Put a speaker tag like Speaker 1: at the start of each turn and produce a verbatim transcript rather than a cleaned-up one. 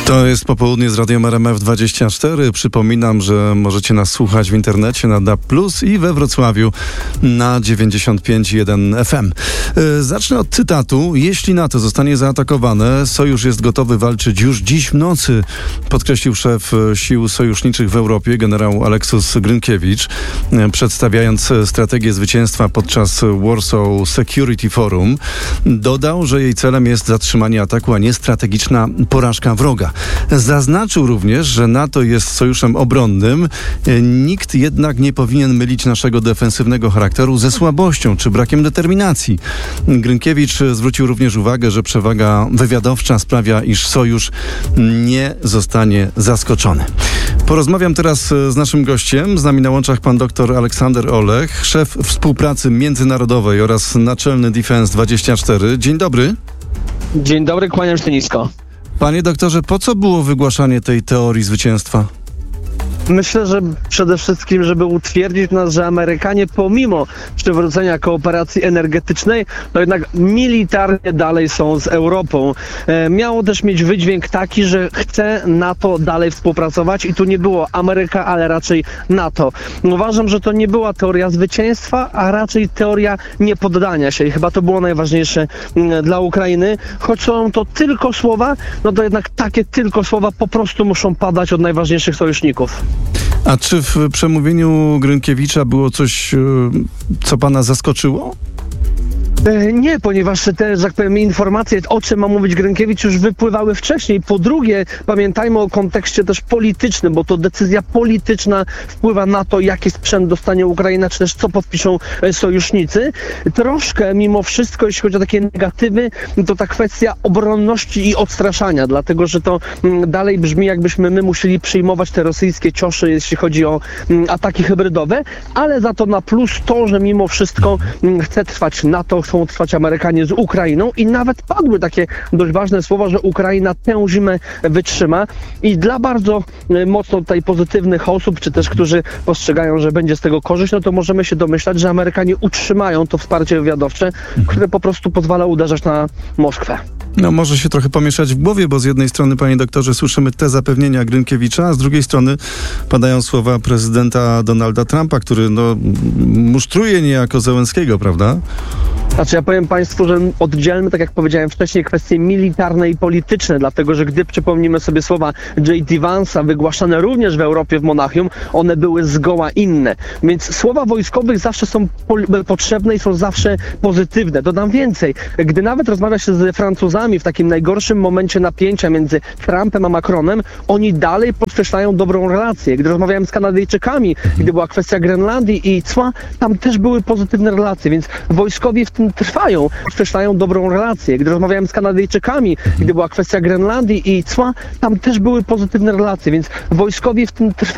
Speaker 1: To jest popołudnie z Radiem R M F dwadzieścia cztery. Przypominam, że możecie nas słuchać w internecie na D A B plus i we Wrocławiu na dziewięćdziesiąt pięć przecinek jeden F M. Zacznę od cytatu. Jeśli NATO zostanie zaatakowane, sojusz jest gotowy walczyć już dziś w nocy, podkreślił szef sił sojuszniczych w Europie, generał Aleksus Grynkiewicz, przedstawiając strategię zwycięstwa podczas Warsaw Security Forum. Dodał, że jej celem jest zatrzymanie ataku, a nie strategiczna porażka wroga. Zaznaczył również, że NATO jest sojuszem obronnym. Nikt jednak nie powinien mylić naszego defensywnego charakteru ze słabością czy brakiem determinacji. Grynkiewicz zwrócił również uwagę, że przewaga wywiadowcza sprawia, iż sojusz nie zostanie zaskoczony. Porozmawiam teraz z naszym gościem. Z nami na łączach pan dr Aleksander Olech, szef współpracy międzynarodowej oraz naczelny Defense dwadzieścia cztery. Dzień dobry.
Speaker 2: Dzień dobry, kłaniam się nisko.
Speaker 1: Panie doktorze, po co było wygłaszanie tej teorii zwycięstwa?
Speaker 2: Myślę, że przede wszystkim, żeby utwierdzić nas, że Amerykanie pomimo przywrócenia kooperacji energetycznej, no jednak militarnie dalej są z Europą. E, miało też mieć wydźwięk taki, że chce NATO dalej współpracować i tu nie było Ameryka, ale raczej NATO. Uważam, że to nie była teoria zwycięstwa, a raczej teoria niepoddania się i chyba to było najważniejsze m, dla Ukrainy. Choć są to tylko słowa, no to jednak takie tylko słowa po prostu muszą padać od najważniejszych sojuszników.
Speaker 1: A czy w przemówieniu Grynkiewicza było coś, co pana zaskoczyło?
Speaker 2: Nie, ponieważ te, że tak powiem, informacje, o czym ma mówić Grynkiewicz, już wypływały wcześniej. Po drugie, pamiętajmy o kontekście też politycznym, bo to decyzja polityczna wpływa na to, jaki sprzęt dostanie Ukraina, czy też co podpiszą sojusznicy. Troszkę mimo wszystko, jeśli chodzi o takie negatywy, to ta kwestia obronności i odstraszania, dlatego że to dalej brzmi, jakbyśmy my musieli przyjmować te rosyjskie cioszy, jeśli chodzi o ataki hybrydowe, ale za to na plus to, że mimo wszystko chce trwać NATO, chcą trwać Amerykanie z Ukrainą i nawet padły takie dość ważne słowa, że Ukraina tę zimę wytrzyma i dla bardzo mocno tutaj pozytywnych osób, czy też którzy postrzegają, że będzie z tego korzyść, no to możemy się domyślać, że Amerykanie utrzymają to wsparcie wywiadowcze, które po prostu pozwala uderzać na Moskwę.
Speaker 1: No może się trochę pomieszać w głowie, bo z jednej strony, panie doktorze, słyszymy te zapewnienia Grynkiewicza, a z drugiej strony padają słowa prezydenta Donalda Trumpa, który no musztruje niejako Zełenskiego, prawda?
Speaker 2: Znaczy ja powiem państwu, że oddzielmy, tak jak powiedziałem wcześniej, kwestie militarne i polityczne, dlatego że gdy przypomnimy sobie słowa J D Vance'a wygłaszane również w Europie, w Monachium, one były zgoła inne. Więc słowa wojskowych zawsze są potrzebne i są zawsze pozytywne. Dodam więcej. Gdy nawet rozmawia się z Francuzami w takim najgorszym momencie napięcia między Trumpem a Macronem, oni dalej podkreślają dobrą relację. Gdy rozmawiałem z Kanadyjczykami, gdy była kwestia Grenlandii i cła, tam też były pozytywne relacje, więc wojskowi w tym trwają, podkreślają dobrą relację. Gdy rozmawiałem z Kanadyjczykami, gdy była kwestia Grenlandii i cła, tam też były pozytywne relacje, więc wojskowi w tym trwają.